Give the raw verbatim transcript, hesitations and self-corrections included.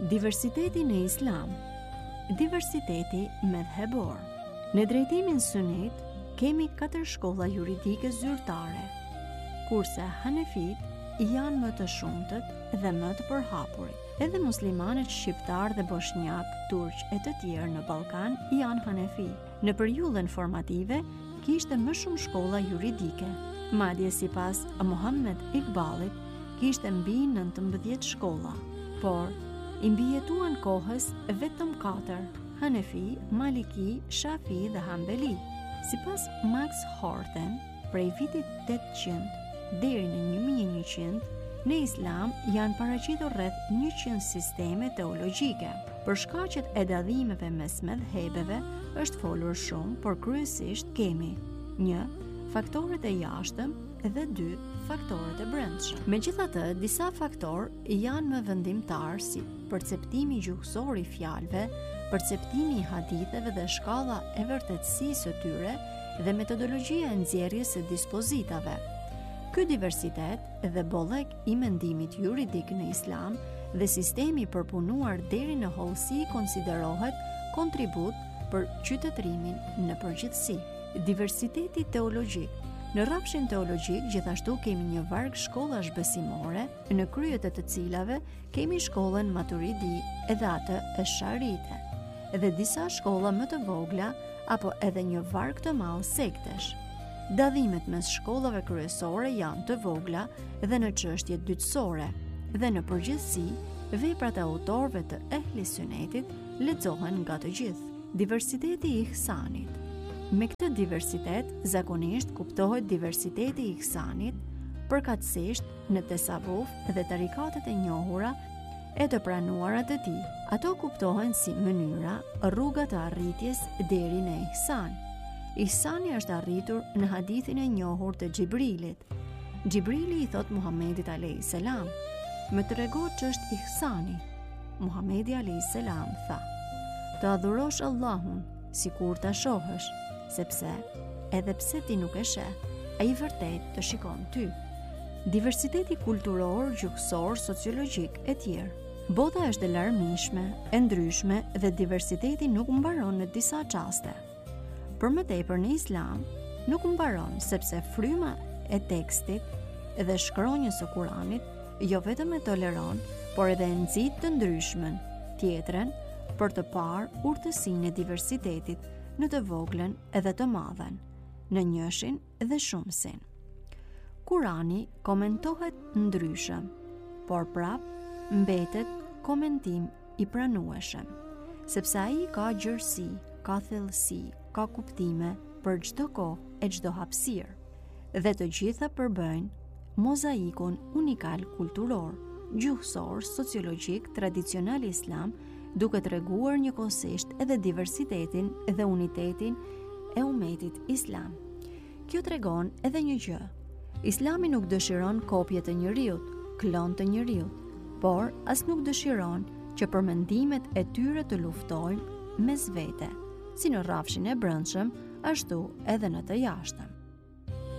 Diversiteti në Islam. Diversiteti medhebor. Në drejtimin sunet, kemi katër shkolla juridike zyrtare, kurse Hanefit janë më të shumtët dhe më të përhapurit. Edhe muslimanët shqiptar dhe bosnjak, turq e të tjerë në Ballkan janë Hanefi. Në periudhën formative kishte më shumë shkolla juridike. Madje sipas Muhammed Iqbalit kishte mbi nëntëmbëdhjetë shkolla, por i mbijetuan kohës vetëm katër: Hanefi, Maliki, Shafi dhe Hanbeli. Sipas Max Horten, prej vitit tetëqind deri në një mijë e njëqind, në Islam janë paraqitur rreth njëqind sisteme teologjike. Për shkaqet e dallimeve mes medhhebeve është folur shumë, por kryesisht kemi një faktorët e jashtëm dhe dy faktorët e brendshëm. Megjithatë, disa faktorë janë më vendimtar, si perceptimi gjuhësor i fjalëve, perceptimi i haditheve dhe shkalla e vërtetësisë së tyre dhe metodologjia e nxjerrjes së dispozitave. Ky diversitet dhe bollek i mendimit juridik në Islam dhe sistemi i përpunuar deri në hollësi konsiderohet kontribut për qytetrimin në përgjithësi. Diversiteti teologjik. Në rrafshin teologjik gjithashtu kemi një varg shkollash besimore, në kryet e të cilave kemi shkollën Maturidi edhe atë e Sharite, edhe disa shkolla më të vogla apo edhe një varg të madh sektesh. Dallimet mes shkollave kryesore janë të vogla dhe në çështjet dytësore, dhe në përgjithësi veprat e autorëve të ehli sunetit lexohen nga të gjithë. Diversiteti i ihsanit. Me këtë diversitet zakonisht kuptohet diversiteti i ihsanit, përkatësisht në tasavvuf dhe tarikatet e njohura e të pranuara të tij. Ato kuptohen si mënyra, rruga të arritjes deri në ihsan. Ihsani është arritur në hadithin e njohur të Xhibrilit. Xhibrili i thot Muhamedit alayhis salam: "Më trego ç'është ihsani." Muhamedi alayhis salam tha: "Të adhurosh Allahun sikur ta shohësh, sepse edhe pse ti nuk e sheh, ai vërtet të shikon ty." Diversiteti kulturor, gjuhësor, sociologjik e tjerë. Bota është e larmishme, e ndryshme dhe diversiteti nuk mbaron në disa çaste. Për më tepër në Islam nuk mbaron, sepse fryma e tekstit dhe shkronjës së Kuranit jo vetëm e toleron, por edhe e nxit të ndryshmen tjetrën për të parë urtësinë e diversitetit në të voglën edhe të madhen, në njëshin dhe shumësin. Kurani komentohet ndryshëm, por prap mbetet komentim i pranueshëm, sepse ai ka gjërsi, ka thellësi, ka kuptime për çdo kohë e çdo hapësirë, dhe të gjitha përbëjnë mozaikun unikal kulturor, gjuhësor, sociologjik, tradicional islam, duke treguar njëkohësisht edhe diversitetin dhe unitetin e umetit islam. Kjo tregon edhe një gjë: Islami nuk dëshiron kopje të njeriut, klon të njeriut, por as nuk dëshiron që për mendimet e tyre të luftojmë mes vete, si në rrafshin e brendshëm, ashtu edhe në të jashtëm.